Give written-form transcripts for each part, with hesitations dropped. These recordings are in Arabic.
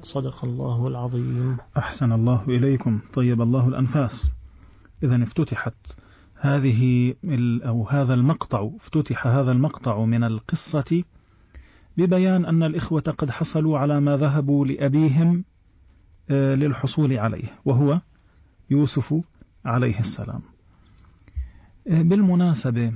صدق الله العظيم. أحسن الله إليكم، طيب الله الأنفاس. إذن افتتح هذا المقطع من القصة ببيان أن الإخوة قد حصلوا على ما ذهبوا لأبيهم للحصول عليه، وهو يوسف عليه السلام. بالمناسبة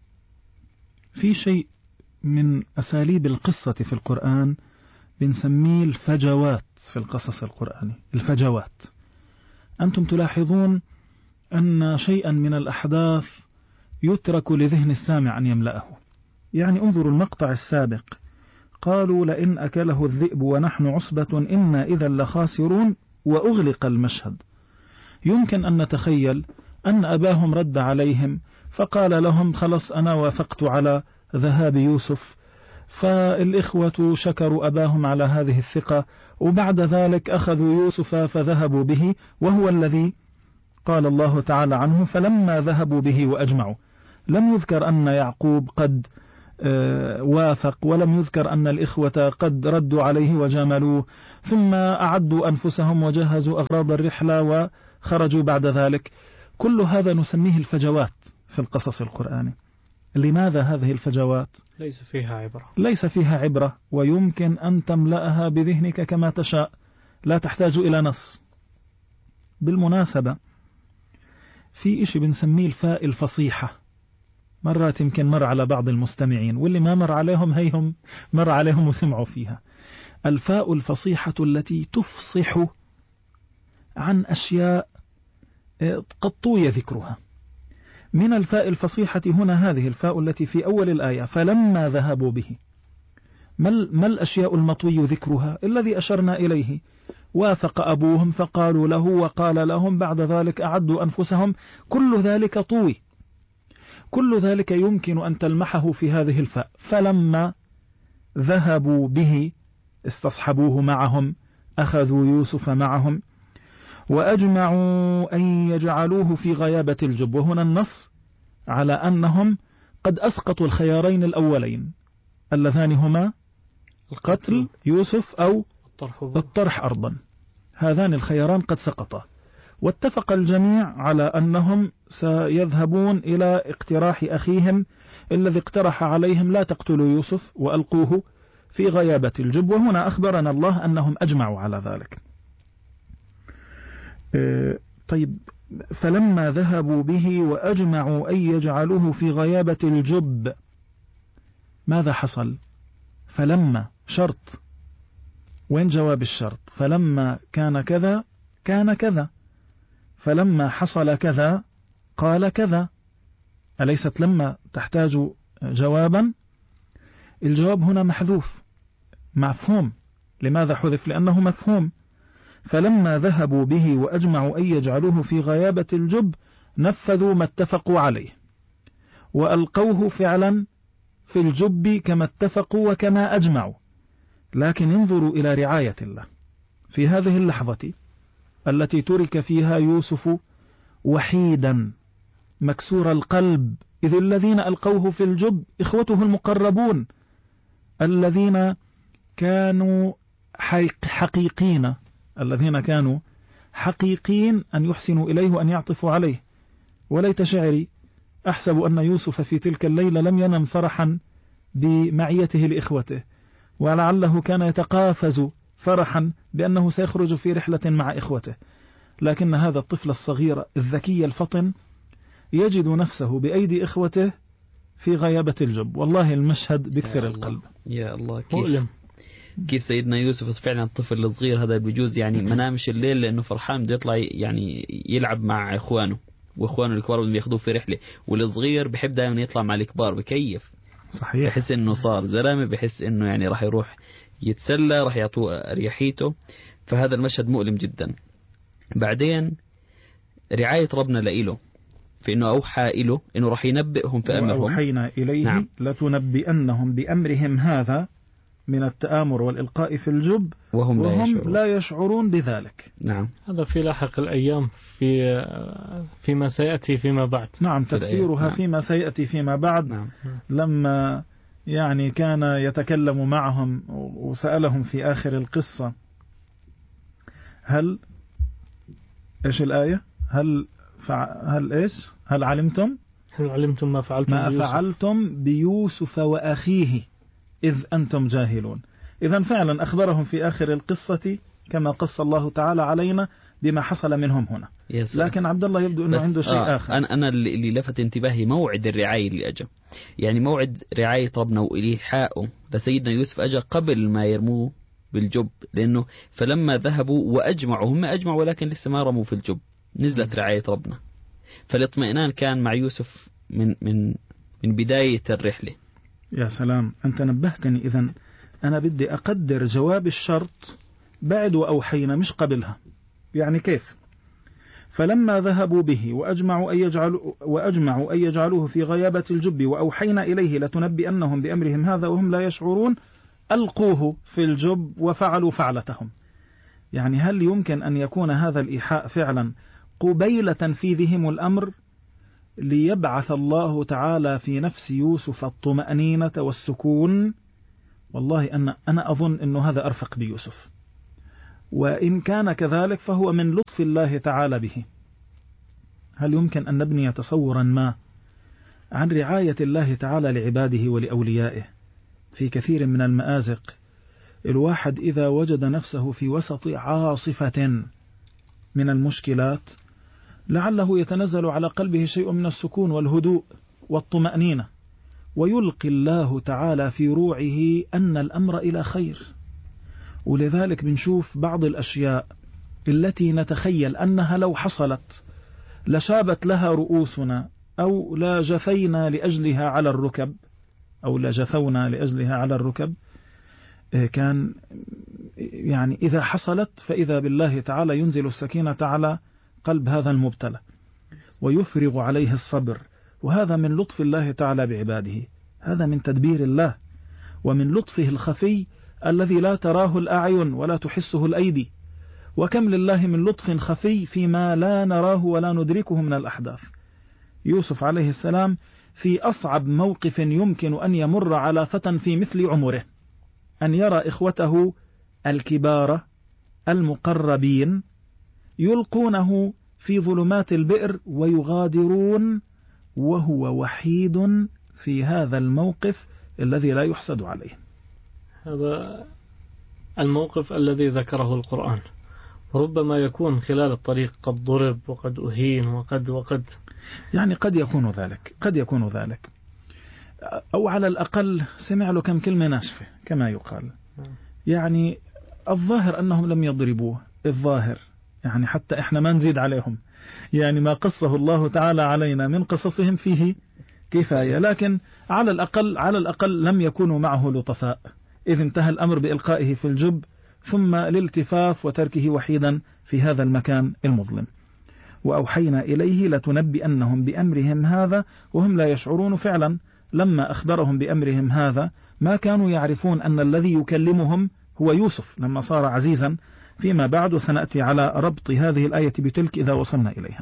في شيء من أساليب القصة في القرآن بنسميه الفجوات في القصص القرآني. الفجوات، أنتم تلاحظون أن شيئا من الأحداث يترك لذهن السامع أن يملأه. يعني انظروا المقطع السابق، قالوا لئن أكله الذئب ونحن عصبة إنا إذا لخاسرون، وأغلق المشهد. يمكن أن نتخيل أن أباهم رد عليهم فقال لهم خلص أنا وافقت على ذهاب يوسف، فالإخوة شكروا أباهم على هذه الثقة، وبعد ذلك أخذوا يوسف فذهبوا به، وهو الذي قال الله تعالى عنه فلما ذهبوا به وأجمعوا. لم يذكر أن يعقوب قد وافق، ولم يذكر أن الإخوة قد ردوا عليه وجاملوه، ثم أعدوا أنفسهم وجهزوا أغراض الرحلة وخرجوا بعد ذلك. كل هذا نسميه الفجوات في القصص القرآني. لماذا هذه الفجوات؟ ليس فيها عبرة، ويمكن أن تملأها بذهنك كما تشاء، لا تحتاج إلى نص. بالمناسبة في إشي بنسميه الفاء الفصيحة، مرات يمكن مر على بعض المستمعين، واللي ما مر عليهم هيهم مر عليهم وسمعوا فيها. الفاء الفصيحة التي تفصح عن أشياء قد طوي ذكرها. من الفاء الفصيحة هنا هذه الفاء التي في أول الآية فلما ذهبوا به. ما الأشياء المطوي ذكرها؟ الذي أشرنا إليه، وافق أبوهم فقالوا له وقال لهم، بعد ذلك أعدوا أنفسهم. كل ذلك طوي، كل ذلك يمكن أن تلمحه في هذه الفاء. فلما ذهبوا به استصحبوه معهم، أخذوا يوسف معهم، وأجمعوا أن يجعلوه في غيابة الجب. وهنا النص على أنهم قد أسقطوا الخيارين الأولين اللذان هما قتل يوسف أو الطرح أرضا. هذان الخياران قد سقطا، واتفق الجميع على أنهم سيذهبون إلى اقتراح أخيهم الذي اقترح عليهم لا تقتلوا يوسف وألقوه في غيابة الجب. وهنا أخبرنا الله أنهم أجمعوا على ذلك. طيب، فلما ذهبوا به وأجمعوا أن يجعلوه في غيابة الجب، ماذا حصل؟ فلما شرط، وين جواب الشرط؟ فلما كان كذا كان كذا، فلما حصل كذا قال كذا. أليست لما تحتاج جوابا؟ الجواب هنا محذوف، مفهوم. لماذا حذف؟ لأنه مفهوم. فلما ذهبوا به وأجمعوا أن يجعلوه في غيابة الجب نفذوا ما اتفقوا عليه وألقوه فعلا في الجب كما اتفقوا وكما أجمعوا. لكن انظروا إلى رعاية الله في هذه اللحظة التي ترك فيها يوسف وحيدا مكسور القلب، إذ الذين ألقوه في الجب إخوته المقربون الذين كانوا حقيقين، الذين كانوا حقيقين أن يحسنوا إليه وأن يعطفوا عليه. وليت شعري أحسب أن يوسف في تلك الليلة لم ينم فرحا بمعيته لإخوته، ولعله كان يتقافز فرحا بأنه سيخرج في رحلة مع إخوته. لكن هذا الطفل الصغير الذكي الفطن يجد نفسه بأيدي إخوته في غيابة الجب. والله المشهد بكسر القلب. يا الله، كيف سيدنا يوسف فعلا الطفل الصغير هذا بيجوز يعني ما نامش الليل لأنه فرحان بده يطلع يعني يلعب مع إخوانه، وإخوانه الكبار بدهم ياخذوه في رحلة، والصغير بحب دائما يطلع مع الكبار بكيف. صحيح. بحس إنه صار زلمة، بحس إنه يعني راح يروح يتسلى، راح يعطوه أريحيته. فهذا المشهد مؤلم جدا. بعدين رعاية ربنا لإله في إنه أوحى إله إنه راح ينبئهم في أمرهم. وأوحينا إليه نعم. لتنبئنهم بأمرهم هذا من التآمر والإلقاء في الجب وهم لا يشعرون بذلك. نعم، هذا في لاحق الأيام فيما سيأتي فيما بعد. نعم، تفسيرها نعم. فيما سيأتي فيما بعد. نعم. لما يعني كان يتكلم معهم وسألهم في آخر القصة هل إيش الآية؟ هل إيش؟ هل علمتم ما فعلتم بيوسف وأخيه إذ أنتم جاهلون. إذن فعلا أخبرهم في آخر القصة كما قص الله تعالى علينا بما حصل منهم هنا. لكن عبد الله يبدو أنه عنده شيء آخر. أنا اللي لفت انتباهي موعد الرعاية اللي أجا، يعني موعد رعاية ربنا وإلحاقه لسيدنا يوسف أجا قبل ما يرموه بالجب، لأنه فلما ذهبوا وأجمعوا، هم أجمعوا ولكن لسه ما رموا في الجب، نزلت رعاية ربنا، فالاطمئنان كان مع يوسف من بداية الرحلة. يا سلام، أنت نبهتني. إذن أنا بدي أقدر جواب الشرط بعد وأوحينا مش قبلها. يعني كيف؟ فلما ذهبوا به وأجمعوا أن يجعلوه في غيابة الجب وأوحينا إليه لتنبئنهم بأمرهم هذا وهم لا يشعرون ألقوه في الجب وفعلوا فعلتهم. يعني هل يمكن أن يكون هذا الإيحاء فعلا قبيل تنفيذهم الأمر ليبعث الله تعالى في نفس يوسف الطمأنينة والسكون؟ والله أنا أظن أن هذا أرفق بيوسف، وإن كان كذلك فهو من لطف الله تعالى به. هل يمكن أن نبني تصورا ما عن رعاية الله تعالى لعباده ولأوليائه؟ في كثير من المآزق الواحد إذا وجد نفسه في وسط عاصفة من المشكلات لعله يتنزل على قلبه شيء من السكون والهدوء والطمأنينة، ويلقي الله تعالى في روعه أن الأمر إلى خير. ولذلك بنشوف بعض الأشياء التي نتخيل أنها لو حصلت لشابت لها رؤوسنا أو لا جثينا لأجلها على الركب أو لا جثونا لأجلها على الركب، كان يعني إذا حصلت فإذا بالله تعالى ينزل السكينة على قلب هذا المبتلى ويفرغ عليه الصبر. وهذا من لطف الله تعالى بعباده، هذا من تدبير الله ومن لطفه الخفي الذي لا تراه الأعين ولا تحسه الأيدي. وكم لله من لطف خفي فيما لا نراه ولا ندركه من الأحداث. يوسف عليه السلام في أصعب موقف يمكن أن يمر على فتى في مثل عمره، أن يرى إخوته الكبار المقربين يلقونه في ظلمات البئر ويغادرون وهو وحيد في هذا الموقف الذي لا يحسد عليه. هذا الموقف الذي ذكره القرآن ربما يكون خلال الطريق قد ضرب وقد أهين وقد يعني قد يكون ذلك أو على الأقل سمع له كم كلمة ناشفة كما يقال. يعني الظاهر أنهم لم يضربوه، الظاهر يعني حتى إحنا ما نزيد عليهم، يعني ما قصه الله تعالى علينا من قصصهم فيه كفاية، لكن على الأقل لم يكونوا معه لطفاء إذ انتهى الأمر بإلقائه في الجب ثم الالتفاف وتركه وحيدا في هذا المكان المظلم. وأوحينا إليه لتنبئنهم بأمرهم هذا وهم لا يشعرون. فعلا لما أخبرهم بأمرهم هذا ما كانوا يعرفون أن الذي يكلمهم هو يوسف لما صار عزيزا فيما بعد، وسنأتي على ربط هذه الآية بتلك إذا وصلنا إليها.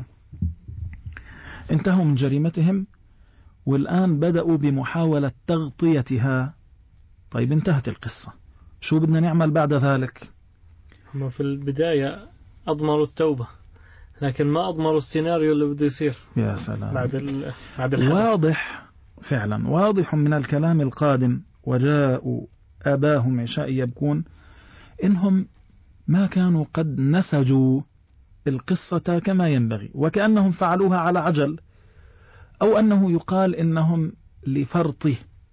انتهوا من جريمتهم والآن بدأوا بمحاولة تغطيتها. طيب انتهت القصة، شو بدنا نعمل بعد ذلك؟ هم في البداية أضمروا التوبة لكن ما أضمروا السيناريو اللي بده يصير. يا سلام، بعد واضح فعلا، واضح من الكلام القادم وجاءوا أباهم عشاء يبكون إنهم ما كانوا قد نسجوا القصة كما ينبغي، وكأنهم فعلوها على عجل، أو أنه يقال إنهم لفرط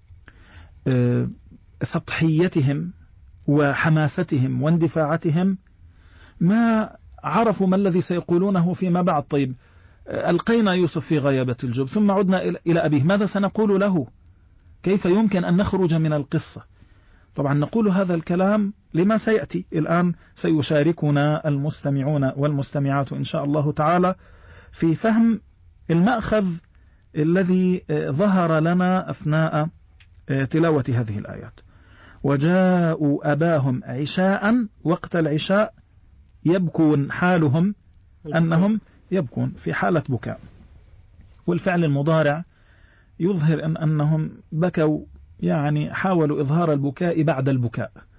سطحيتهم وحماستهم واندفاعاتهم ما عرفوا ما الذي سيقولونه فيما بعد. طيب ألقينا يوسف في غيابة الجب ثم عدنا إلى أبيه، ماذا سنقول له؟ كيف يمكن أن نخرج من القصة؟ طبعا نقول هذا الكلام لما سيأتي الآن، سيشاركنا المستمعون والمستمعات إن شاء الله تعالى في فهم المأخذ الذي ظهر لنا أثناء تلاوة هذه الآيات. وجاءوا أباهم عشاء، وقت العشاء يبكون، حالهم أنهم يبكون في حالة بكاء، والفعل المضارع يظهر أنهم بكوا، يعني حاولوا إظهار البكاء بعد البكاء،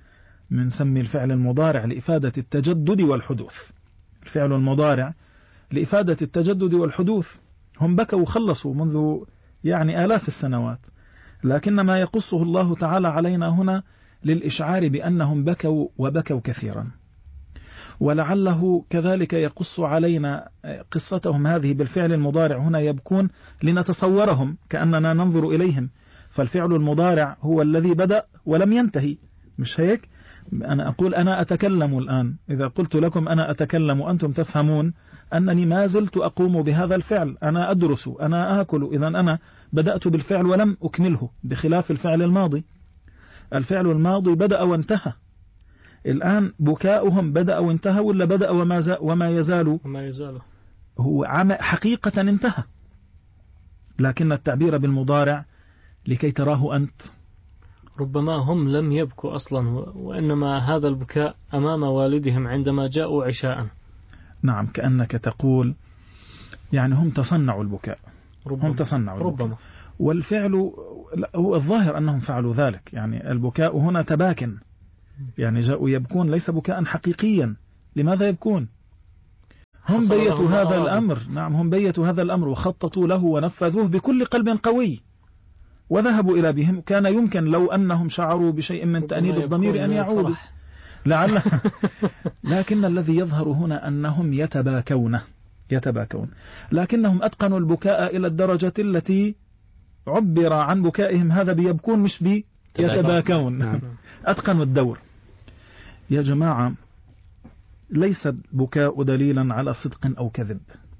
بنسمي الفعل المضارع لإفادة التجدد والحدوث. الفعل المضارع لإفادة التجدد والحدوث. هم بكوا وخلصوا منذ يعني آلاف السنوات، لكن ما يقصه الله تعالى علينا هنا للإشعار بأنهم بكوا وبكوا كثيرا، ولعله كذلك يقص علينا قصتهم هذه بالفعل المضارع هنا يبكون لنتصورهم كأننا ننظر إليهم، فالفعل المضارع هو الذي بدأ ولم ينتهي، مش هيك؟ أنا أقول أنا أتكلم الآن، إذا قلت لكم أنا أتكلم وأنتم تفهمون أنني ما زلت أقوم بهذا الفعل، أنا أدرس، أنا آكل، إذا أنا بدأت بالفعل ولم أكمله، بخلاف الفعل الماضي. الفعل الماضي بدأ وانتهى. الآن بكاؤهم بدأ وانتهى ولا بدأ وما يزال؟ هو حقيقة انتهى، لكن التعبير بالمضارع لكي تراه أنت. ربما هم لم يبكوا أصلا، وإنما هذا البكاء أمام والدهم عندما جاءوا عشاء. نعم، كأنك تقول يعني هم تصنعوا البكاء. ربما. هم تصنعوا ربما. البكاء. والفعل هو الظاهر أنهم فعلوا ذلك، يعني البكاء هنا تباكن، يعني جاءوا يبكون ليس بكاء حقيقيا. لماذا يبكون؟ هم بيتوا هذا الأمر. نعم، هم بيتوا هذا الأمر وخططوا له ونفذوه بكل قلب قوي وذهبوا إلى بهم. كان يمكن لو أنهم شعروا بشيء من تأنيب الضمير أن يعودوا لعل لكن الذي يظهر هنا أنهم يتباكون، لكنهم أتقنوا البكاء إلى الدرجة التي عبر عن بكائهم هذا بيبكون مش يتباكون. أتقنوا الدور. يا جماعة، ليس البكاء دليلا على صدق أو كذب.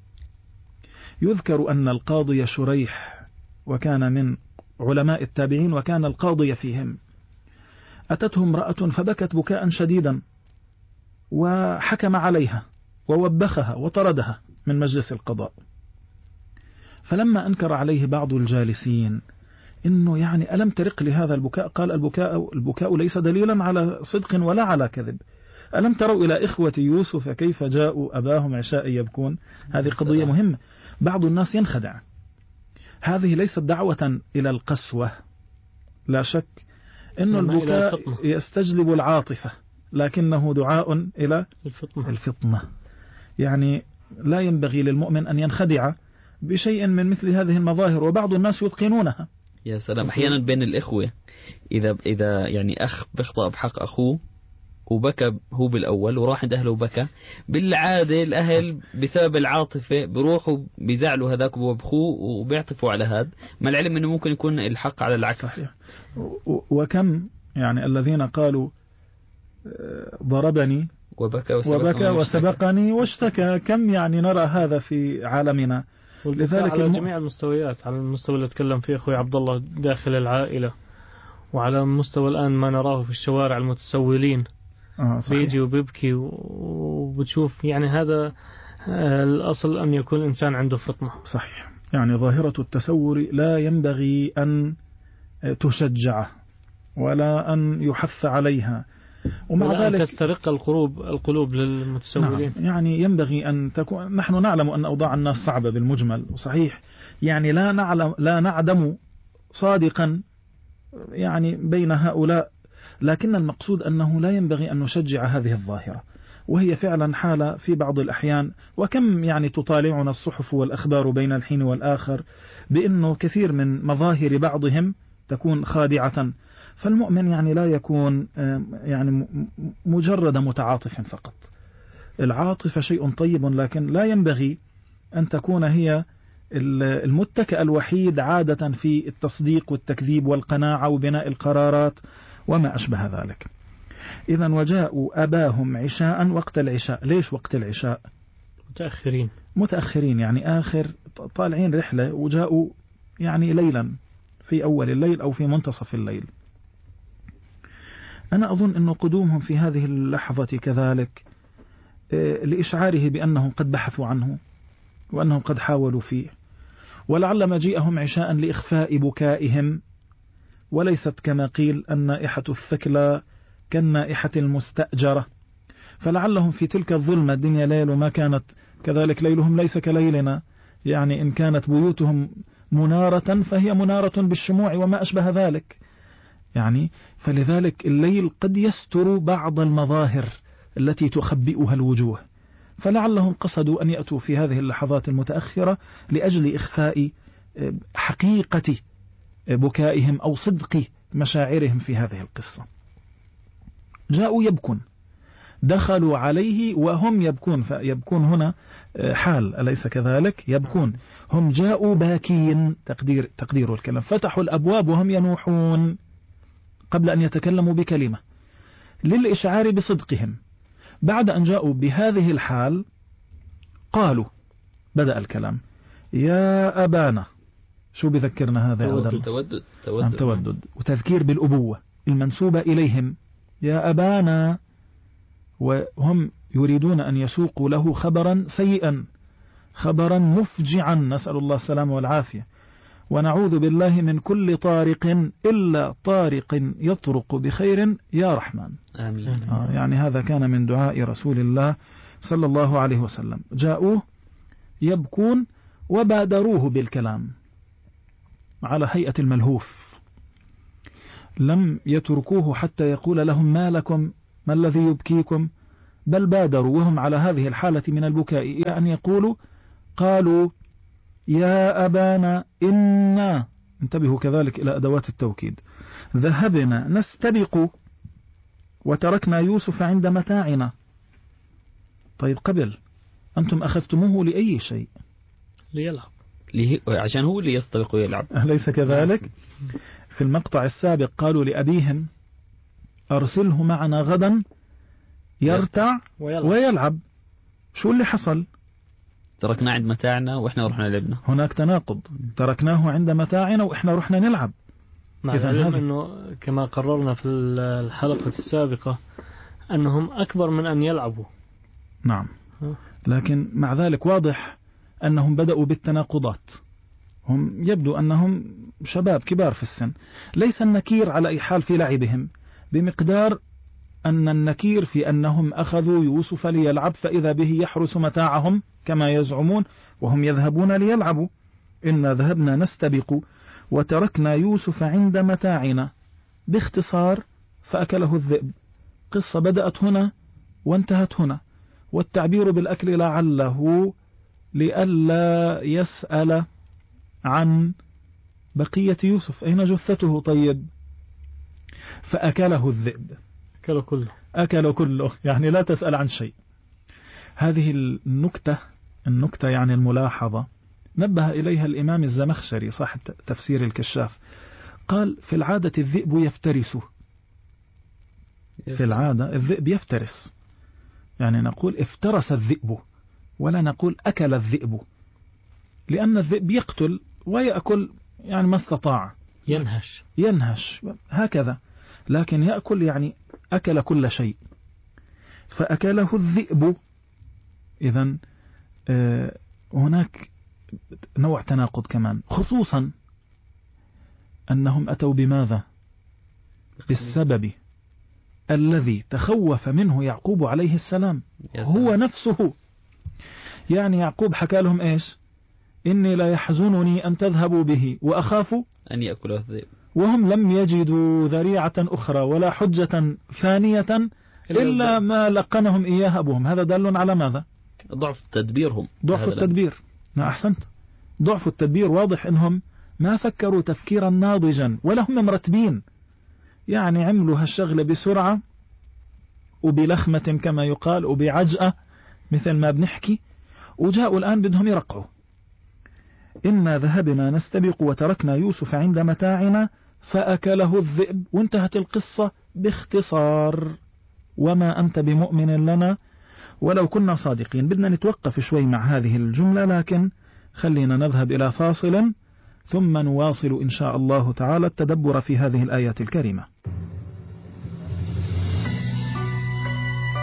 يذكر أن القاضي شريح، وكان من علماء التابعين وكان القاضي فيهم، أتته امرأة فبكت بكاء شديدا وحكم عليها ووبخها وطردها من مجلس القضاء. فلما أنكر عليه بعض الجالسين إنه يعني ألم ترق لهذا البكاء، قال البكاء ليس دليلا على صدق ولا على كذب. ألم تروا إلى إخوة يوسف كيف جاءوا أباهم عشاء يبكون؟ هذه قضية مهمة. بعض الناس ينخدع. هذه ليست دعوة إلى القسوة، لا شك إنه البكاء يستجلب العاطفة، لكنه دعاء إلى الفطنة. يعني لا ينبغي للمؤمن أن ينخدع بشيء من مثل هذه المظاهر، وبعض الناس يتقنونها. يا سلام، أحيانا بين الإخوة إذا يعني أخ بيخطأ بحق أخوه وبكى هو بالأول وراح عند أهله وبكى، بالعادة الأهل بسبب العاطفة بيروحوا بيزعلوا هذاك وبخوه وبيعطفوا على هذا، ما العلم أنه ممكن يكون الحق على العكس. صحيح. وكم يعني الذين قالوا ضربني وبكى وسبقني واشتكى، كم يعني نرى هذا في عالمنا. لذلك على جميع المستويات، على المستوى اللي تكلم فيه أخوي عبد الله داخل العائلة، وعلى مستوى الآن ما نراه في الشوارع المتسولين بيجي وبيبكي، وبتشوف يعني هذا الأصل أن يكون الإنسان عنده فطنة. صحيح. يعني ظاهرة التسور لا ينبغي أن تشجع ولا أن يحث عليها، ومع ذلك تسترق القلوب للمتسولين. نعم، يعني ينبغي أن تكون. نحن نعلم أن أوضاع الناس صعبة بالمجمل، وصحيح يعني لا نعدم صادقا يعني بين هؤلاء، لكن المقصود أنه لا ينبغي أن نشجع هذه الظاهرة، وهي فعلا حالة في بعض الأحيان. وكم يعني تطالعنا الصحف والأخبار بين الحين والآخر بأنه كثير من مظاهر بعضهم تكون خادعة. فالمؤمن يعني لا يكون يعني مجرد متعاطف فقط. العاطفة شيء طيب، لكن لا ينبغي أن تكون هي المتكئ الوحيد عادة في التصديق والتكذيب والقناعة وبناء القرارات وما أشبه ذلك. إذن وجاءوا أباهم عشاء وقت العشاء. ليش وقت العشاء؟ متأخرين، يعني آخر طالعين رحلة وجاءوا يعني ليلا في أول الليل أو في منتصف الليل. أنا أظن أن قدومهم في هذه اللحظة كذلك لإشعاره بأنهم قد بحثوا عنه وأنهم قد حاولوا فيه، ولعل مجيئهم عشاء لإخفاء بكائهم، وليست كما قيل النائحة الثكلى كالنائحة المستأجرة. فلعلهم في تلك الظلمة، الدنيا ليل وما كانت كذلك ليلهم ليس كليلنا، يعني إن كانت بيوتهم منارة فهي منارة بالشموع وما أشبه ذلك. يعني فلذلك الليل قد يستر بعض المظاهر التي تخبئها الوجوه، فلعلهم قصدوا أن يأتوا في هذه اللحظات المتأخرة لأجل إخفاء حقيقة بكائهم أو صدق مشاعرهم في هذه القصة. جاءوا يبكون، دخلوا عليه وهم يبكون، فيبكون هنا حال أليس كذلك؟ يبكون، هم جاءوا باكين، تقدير الكلام، فتحوا الأبواب وهم ينوحون قبل أن يتكلموا بكلمة للإشعار بصدقهم. بعد أن جاءوا بهذه الحال قالوا، بدأ الكلام: يا أبانا. شو بذكرنا هذا؟ تودد وتذكير بالأبوة المنسوبة إليهم، يا أبانا، وهم يريدون أن يسوقوا له خبرا سيئا، خبرا مفجعا، نسأل الله السلامة والعافية، ونعوذ بالله من كل طارق إلا طارق يطرق بخير يا رحمن، آمين. يعني هذا كان من دعاء رسول الله صلى الله عليه وسلم. جاءوه يبكون وبادروه بالكلام على هيئة الملهوف، لم يتركوه حتى يقول لهم ما لكم، ما الذي يبكيكم، بل بادروا وهم على هذه الحالة من البكاء إلى أن يقولوا، قالوا: يا أبانا إنا، انتبهوا كذلك إلى أدوات التوكيد، ذهبنا نستبق وتركنا يوسف عند متاعنا. طيب قبل أنتم أخذتموه لأي شيء؟ ليلعب، عشان هو اللي يستبق ويلعب، أليس كذلك؟ في المقطع السابق قالوا لأبيهم: أرسله معنا غدا يرتع ويلعب. شو اللي حصل؟ تركناه عند متاعنا وإحنا رحنا لعبنا. هناك تناقض، تركناه عند متاعنا وإحنا رحنا نلعب. مع العلم أنه كما قررنا في الحلقة السابقة أنهم أكبر من أن يلعبوا. نعم، لكن مع ذلك واضح أنهم بدأوا بالتناقضات. هم يبدو أنهم شباب كبار في السن، ليس النكير على أي حال في لعبهم بمقدار أن النكير في أنهم أخذوا يوسف ليلعب فإذا به يحرس متاعهم كما يزعمون وهم يذهبون ليلعبوا. إنا ذهبنا نستبق وتركنا يوسف عند متاعنا. باختصار فأكله الذئب. قصة بدأت هنا وانتهت هنا، والتعبير بالأكل لعله لئلا يسأل عن بقية يوسف، أين جثته؟ طيب، فأكله الذئب، أكله كله، يعني لا تسأل عن شيء. هذه النكتة يعني الملاحظة نبه إليها الإمام الزمخشري صاحب تفسير الكشاف، قال: في العادة الذئب يفترسه، في العادة الذئب يفترس، يعني نقول افترس الذئب ولا نقول أكل الذئب، لأن الذئب يقتل ويأكل يعني ما استطاع، ينهش هكذا، لكن يأكل يعني أكل كل شيء، فأكله الذئب. إذن هناك نوع تناقض كمان، خصوصا أنهم أتوا بماذا؟ بالسبب الذي تخوف منه يعقوب عليه السلام هو نفسه. يعني يعقوب حكى لهم إيش؟ إني لا يحزنني أن تذهبوا به وأخاف أن يأكله الذئب، وهم لم يجدوا ذريعة أخرى ولا حجة ثانية إلا ما لقنهم إياه أبوهم. هذا دل على ماذا؟ ضعف تدبيرهم، ضعف التدبير. أحسنت، ضعف التدبير. واضح إنهم ما فكروا تفكيرا ناضجا ولا هم مرتبين، يعني عملوا هالشغلة بسرعة وبلخمة كما يقال وبعجأة مثل ما بنحكي، وجاءوا الآن بدهم يرقعوا. إنا ذهبنا نستبق وتركنا يوسف عند متاعنا فأكله الذئب، وانتهت القصة باختصار. وما أنت بمؤمن لنا ولو كنا صادقين. بدنا نتوقف شوي مع هذه الجملة، لكن خلينا نذهب إلى فاصل ثم نواصل إن شاء الله تعالى التدبر في هذه الآيات الكريمة.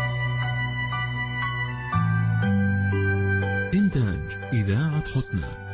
إنتاج إذاعة حسنى.